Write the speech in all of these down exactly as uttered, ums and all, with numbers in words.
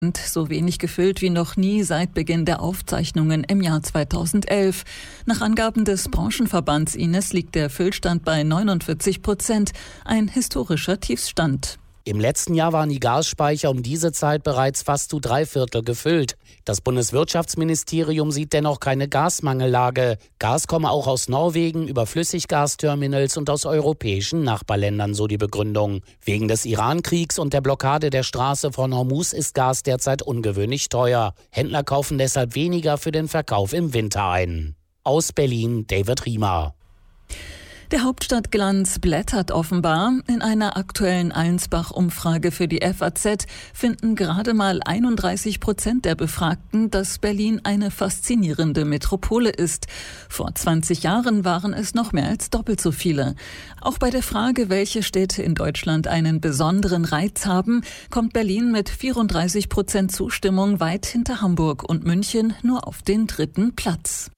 So wenig gefüllt wie noch nie seit Beginn der Aufzeichnungen im Jahr zweitausendelf. Nach Angaben des Branchenverbands I N E S liegt der Füllstand bei neunundvierzig Prozent, ein historischer Tiefstand. Im letzten Jahr waren die Gasspeicher um diese Zeit bereits fast zu drei Viertel gefüllt. Das Bundeswirtschaftsministerium sieht dennoch keine Gasmangellage. Gas komme auch aus Norwegen, über Flüssiggasterminals und aus europäischen Nachbarländern, so die Begründung. Wegen des Iran-Kriegs und der Blockade der Straße von Hormuz ist Gas derzeit ungewöhnlich teuer. Händler kaufen deshalb weniger für den Verkauf im Winter ein. Aus Berlin, David Riemer. Der Hauptstadtglanz blättert offenbar. In einer aktuellen Allensbach-Umfrage für die F A Z finden gerade mal einunddreißig Prozent der Befragten, dass Berlin eine faszinierende Metropole ist. Vor zwanzig Jahren waren es noch mehr als doppelt so viele. Auch bei der Frage, welche Städte in Deutschland einen besonderen Reiz haben, kommt Berlin mit vierunddreißig Prozent Zustimmung weit hinter Hamburg und München nur auf den dritten Platz.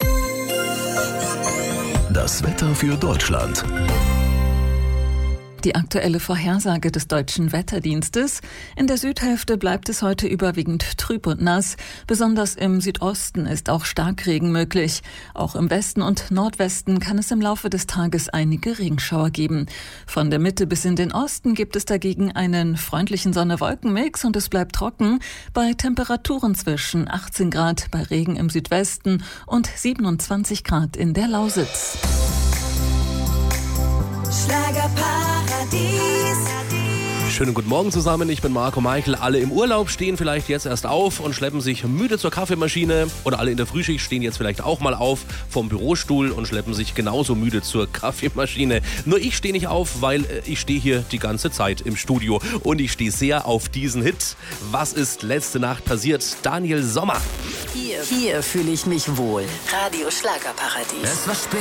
Das Wetter für Deutschland. Die aktuelle Vorhersage des Deutschen Wetterdienstes. In der Südhälfte bleibt es heute überwiegend trüb und nass. Besonders im Südosten ist auch Starkregen möglich. Auch im Westen und Nordwesten kann es im Laufe des Tages einige Regenschauer geben. Von der Mitte bis in den Osten gibt es dagegen einen freundlichen Sonne-Wolken-Mix und es bleibt trocken bei Temperaturen zwischen achtzehn Grad bei Regen im Südwesten und siebenundzwanzig Grad in der Lausitz. Schlagerparadies. Schönen guten Morgen zusammen, ich bin Marco Meichel. Alle im Urlaub stehen vielleicht jetzt erst auf und schleppen sich müde zur Kaffeemaschine. Oder alle in der Frühschicht stehen jetzt vielleicht auch mal auf vom Bürostuhl und schleppen sich genauso müde zur Kaffeemaschine. Nur ich stehe nicht auf, weil ich stehe hier die ganze Zeit im Studio. Und ich stehe sehr auf diesen Hit. Was ist letzte Nacht passiert? Daniel Sommer. Hier, hier fühle ich mich wohl. Radio Schlagerparadies. Es war spät